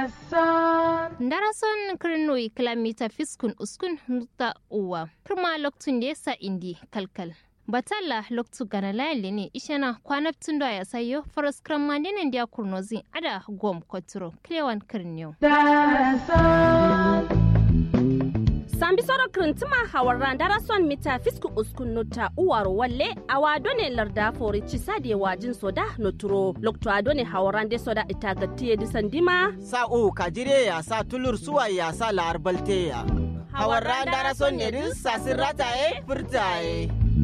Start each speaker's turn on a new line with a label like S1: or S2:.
S1: Darason kirnoi kilomita fiskun uskun nuta uwa. Kirma loktun da yasa indi kalkal. Batalla loktu gana layali ne ishana kwanaptun da ya sayo faras kramandinin da kurnozi ada gom koturo klewan kirniyo.
S2: Sambi soro krintuma hawarran darason mita fisku uskun nota uwaro walle awadone larda fori cisade wajin soda noturo lokto adone hawarran de soda itagatiye disandima
S3: sa'u kajire ya sa tulur suwa ya sa larbalte ya hawarran darason ne din sasirata furtaye